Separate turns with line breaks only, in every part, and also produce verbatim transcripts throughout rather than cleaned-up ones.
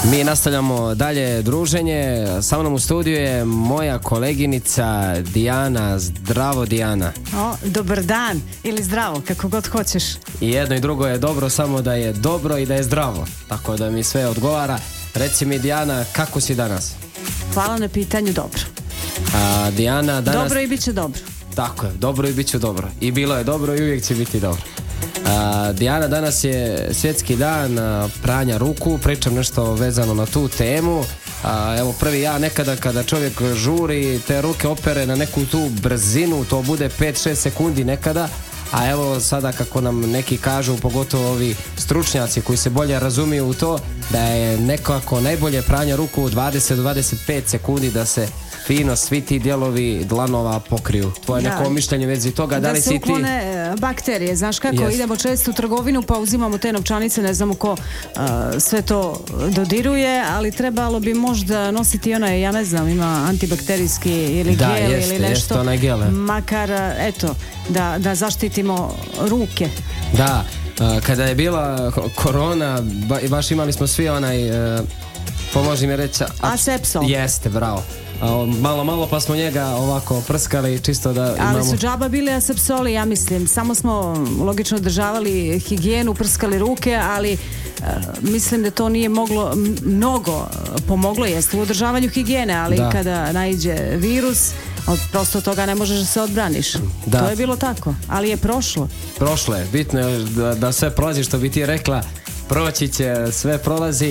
Mi nastavljamo dalje druženje. Sa mnom u studiju je moja koleginica Dijana. Zdravo, Dijana.
O, dobar dan ili zdravo, kako god hoćeš.
I jedno i drugo je dobro, samo da je dobro i da je zdravo. Tako da mi sve odgovara. Reci mi, Dijana, kako si danas?
Hvala na pitanju, dobro.
A, Dijana, danas...
Dobro i bit će dobro.
Tako je, dobro i bit će dobro. I bilo je dobro i uvijek će biti dobro. A, Dijana, danas je svjetski dan a, pranja ruku. Pričam nešto vezano na tu temu. A, evo prvi ja nekada kada čovjek žuri te ruke opere na neku tu brzinu, to bude pet šest sekundi nekada. A evo sada kako nam neki kažu, pogotovo ovi stručnjaci koji se bolje razumiju u to, da je nekako najbolje pranje ruku u dvadeset do dvadeset pet sekundi, da se fino svi ti dijelovi dlanova pokriju. Tvoje
Da.
neko mišljenje u vezi toga, da,
Da
li
se
si ti...
uklone bakterije, znaš kako,
Jest.
idemo često u trgovinu pa uzimamo te novčanice, ne znamo ko uh, sve to dodiruje, ali trebalo bi možda nositi onaj, ja ne znam, ima antibakterijski ili
Da,
gel
jeste,
ili nešto,
jeste onaj gel.
makar, uh, eto, da, da zaštitimo ruke.
Da, a, kada je bila korona, ba, baš imali smo svi onaj, uh, pomoži mi reći... a-
Asepsol.
Jeste, bravo. A, malo, malo pa smo njega ovako prskali čisto da
Ali
imamo...
su džaba bili asepsoli, ja mislim. Samo smo logično održavali higijenu, prskali ruke, ali e, mislim da to nije moglo m- mnogo pomoglo jeste u održavanju higijene, ali
Da.
kada naiđe virus, od, prosto od toga ne možeš da se odbraniš.
Da.
To je bilo tako, ali je prošlo.
Prošlo je, bitno je da, da sve prolazi, što bi ti rekla, proći će, sve prolazi.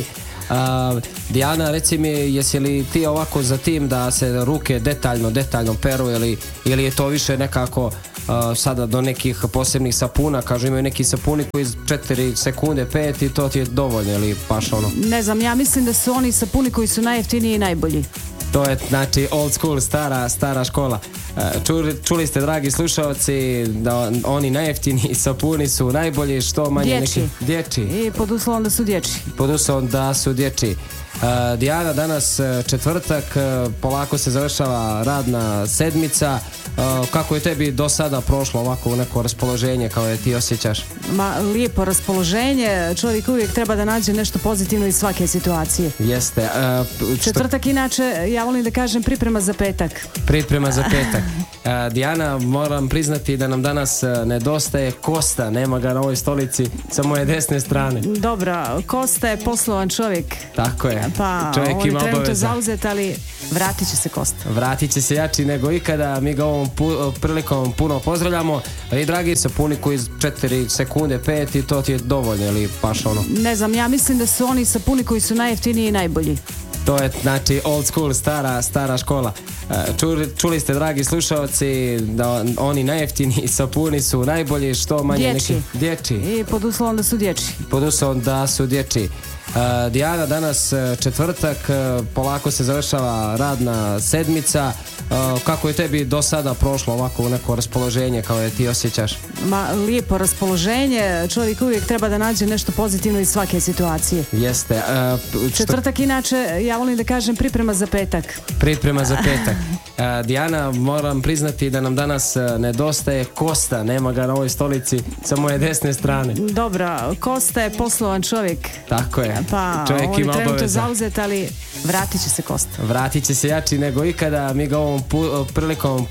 A, Dijana, reci mi, jesi li ti ovako za tim da se ruke detaljno, detaljno peru, ili, ili je to više nekako a, sada do nekih posebnih sapuna, kažu imaju neki sapuni koji četiri sekunde, pet i to ti je dovoljno, ili baš ono?
Ne znam, ja mislim da su oni sapuni koji su najjeftiniji i najbolji.
To je znači old school, stara, stara škola. E, Čuli, čuli ste, dragi slušalci, da oni najjeftiniji sapuni su najbolji, što manje
Dječji.
neki dječji.
I pod uslovom da su dječji.
Pod uslovom da su dječji. E, Dijana, danas e, četvrtak, e, polako se završava radna sedmica. E, kako je tebi do sada prošlo ovako neko raspoloženje kao je ti osjećaš?
Ma, lijepo raspoloženje, čovjek uvijek treba da nađe nešto pozitivno iz svake situacije.
Jeste. E, što-
Četvrtak inače, ja volim da kažem, priprema za petak.
Priprema za petak. E, Dijana, moram priznati da nam danas e, nedostaje Kosta, nema ga na ovoj stolici sa moje desne strane.
Dobro, Kosta je poslovan čovjek,
Tako je.
pa
Čovjek
on je
ima
trenutno
obaveza.
zauzet, ali vratit će se Kosta.
Vratit će se jači nego ikada, mi ga ovom pu- prilikom puno pozdravljamo. I dragi sapuni koji četiri sekunde, pet i to ti je dovoljno, ili baš ono?
Ne znam, ja mislim da su oni sapuni koji su najjeftiniji i najbolji.
To je znači old school, stara, stara škola. E, Čuli, čuli ste, dragi slušalci, da oni najjeftiniji sapuni su najbolji, što manje
Dječji.
neki dječji.
I pod uslovom da su dječji.
Pod uslovom da su dječji. E, Dijana, danas e, četvrtak, e, polako se završava radna sedmica. E, kako je tebi do sada prošlo ovako neko raspoloženje kao je ti osjećaš?
Ma, lijepo raspoloženje, čovjek uvijek treba da nađe nešto pozitivno iz svake situacije.
Jeste. E, što-
Četvrtak inače, ja volim da kažem, priprema za petak.
Priprema za petak. E, Dijana, moram priznati da nam danas e, nedostaje Kosta, nema ga na ovoj stolici sa moje desne strane.
Dobro, Kosta je poslovan čovjek,
Tako je.
pa
Čovjek
on je
ima
trenutno
obaveza.
zauzet, ali vratit će se Kosta.
Vratit će se jači nego ikada, mi ga ovom pu- prilikom